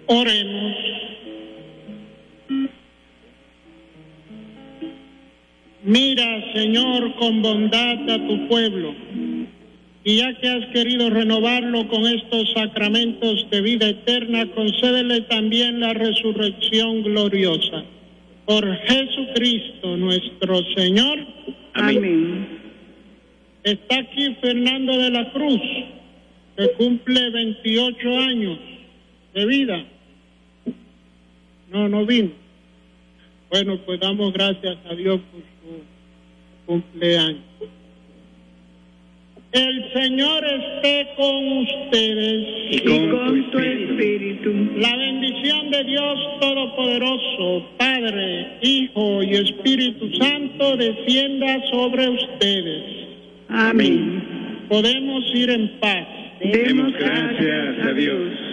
Oremos. Mira, Señor, con bondad a tu pueblo, y ya que has querido renovarlo con estos sacramentos de vida eterna, concédele también la resurrección gloriosa. Por Jesucristo nuestro Señor. Amén. Está aquí Fernando de la Cruz, que cumple 28 años de vida. No vino. Bueno, pues damos gracias a Dios por su cumpleaños. El Señor esté con ustedes y con tu espíritu. La bendición de Dios Todopoderoso, Padre, Hijo y Espíritu Santo, descienda sobre ustedes. Amén. Podemos ir en paz. Demos gracias a Dios.